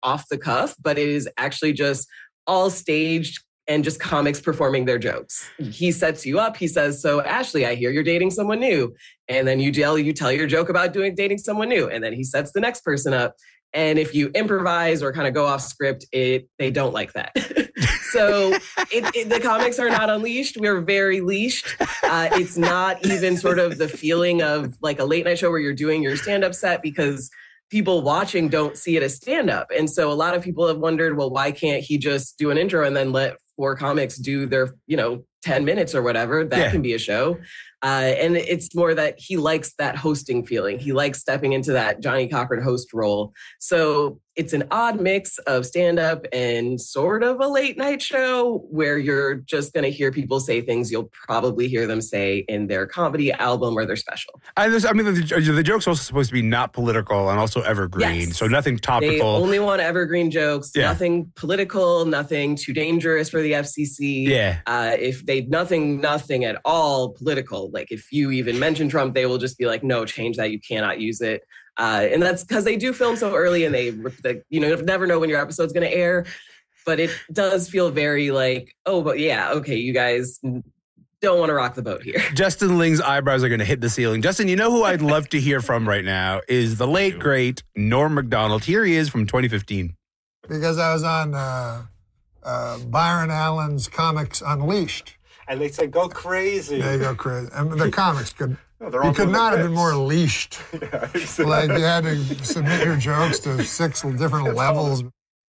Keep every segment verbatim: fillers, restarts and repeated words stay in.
off the cuff, but it is actually just all staged and just comics performing their jokes. He sets you up. He says, so Ashley, I hear you're dating someone new. And then you tell, you tell your joke about doing dating someone new. And then he sets the next person up. And if you improvise or kind of go off script, it they don't like that. So it, it, the comics are not unleashed. We're very leashed. Uh, it's not even sort of the feeling of like a late night show where you're doing your stand-up set, because people watching don't see it as stand-up. And so a lot of people have wondered, well, why can't he just do an intro and then let four comics do their, you know, ten minutes or whatever? That yeah. can be a show. Uh, and it's more that he likes that hosting feeling. He likes stepping into that Johnny Cochran host role. So it's an odd mix of stand-up and sort of a late night show where you're just going to hear people say things you'll probably hear them say in their comedy album or their special. I, I mean, the, the joke's also supposed to be not political and also evergreen. Yes. So nothing topical. They only want evergreen jokes, yeah. nothing political, nothing too dangerous for the F C C. Yeah. Uh, if they, nothing, nothing at all political. Like if you even mention Trump, they will just be like, no, change that. You cannot use it. Uh, and that's because they do film so early and they, they, you know, never know when your episode's going to air. But it does feel very like, oh, but yeah, okay, you guys don't want to rock the boat here. Justin Ling's eyebrows are going to hit the ceiling. Justin, you know who I'd love to hear from right now is the late, great Norm Macdonald. Here he is from twenty fifteen. Because I was on uh, uh, Byron Allen's Comics Unleashed. And they said, go crazy. They go crazy. And the comics could... No, you could not have been more leashed. Yeah, exactly. Like you had to submit your jokes to six different levels.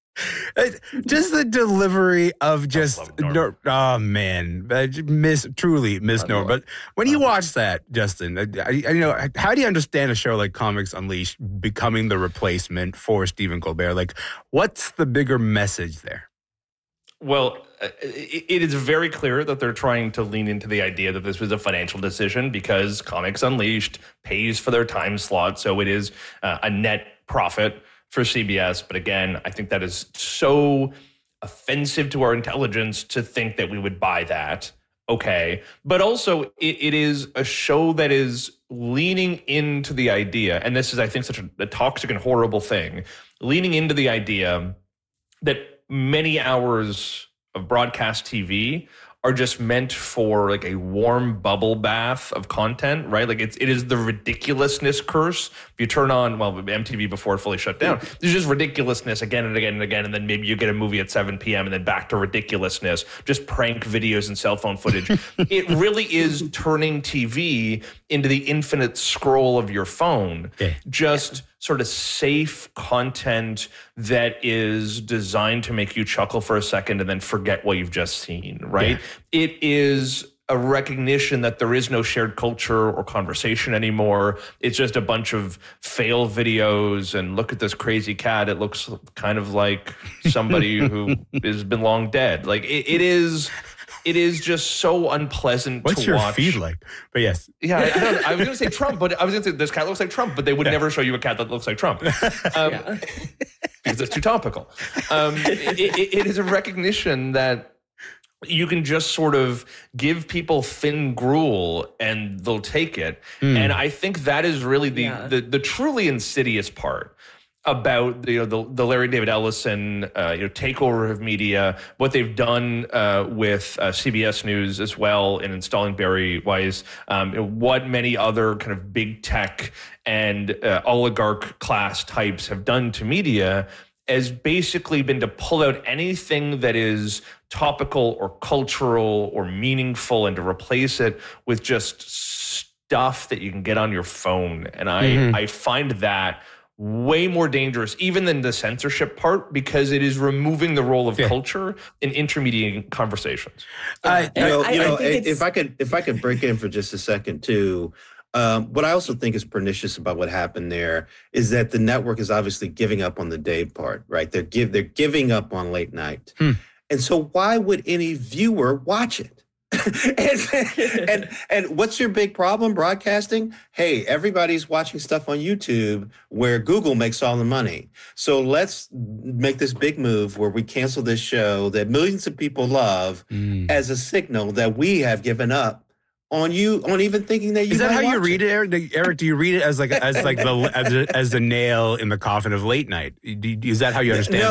Just the delivery of just, no, oh man, miss truly miss Norm. But when you watch that, Justin, I, I, you know, how do you understand a show like Comics Unleashed becoming the replacement for Stephen Colbert? Like, what's the bigger message there? Well, it is very clear that they're trying to lean into the idea that this was a financial decision because Comics Unleashed pays for their time slot. So it is uh, a net profit for C B S. But again, I think that is so offensive to our intelligence to think that we would buy that. Okay. But also it, it is a show that is leaning into the idea. And this is, I think, such a, a toxic and horrible thing, leaning into the idea that many hours of broadcast T V are just meant for like a warm bubble bath of content, right? Like it's, it is the ridiculousness curse. If you turn on, well, M T V before it fully shut down, there's just ridiculousness again and again and again. And then maybe you get a movie at seven p.m. and then back to ridiculousness, just prank videos and cell phone footage. It really is turning T V into the infinite scroll of your phone. Okay. Just... Yeah. Sort of safe content that is designed to make you chuckle for a second and then forget what you've just seen, right? Yeah. It is a recognition that there is no shared culture or conversation anymore. It's just a bunch of fail videos and look at this crazy cat. It looks kind of like somebody who has been long dead. Like it, it is... It is just so unpleasant What's to watch. What's your feed like? But yes. Yeah, I, I, don't, I was going to say Trump, but I was going to say this cat looks like Trump, but they would yeah. never show you a cat that looks like Trump. Um, yeah. Because it's too topical. Um, it, it, it is a recognition that you can just sort of give people thin gruel and they'll take it. Mm. And I think that is really the, yeah. the, the truly insidious part about you know the, the Larry David Ellison uh, you know takeover of media, what they've done uh, with uh, C B S News as well in installing Barry Weiss, um, what many other kind of big tech and uh, oligarch class types have done to media has basically been to pull out anything that is topical or cultural or meaningful and to replace it with just stuff that you can get on your phone. And I mm-hmm. I find that way more dangerous even than the censorship part because it is removing the role of yeah. culture in intermediating conversations. Uh, you know, I, you know I if I could if I could break in for just a second too, um, what I also think is pernicious about what happened there is that the network is obviously giving up on the day part, right? They're give they're giving up on late night, hmm. and so why would any viewer watch it? and, and and what's your big problem broadcasting? Hey, everybody's watching stuff on YouTube where Google makes all the money. So let's make this big move where we cancel this show that millions of people love mm. as a signal that we have given up on you on even thinking that you is that how you watch read it, Eric? Eric, do you read it as like as like the as, a, as the nail in the coffin of late night? Do you, is that how you understand no,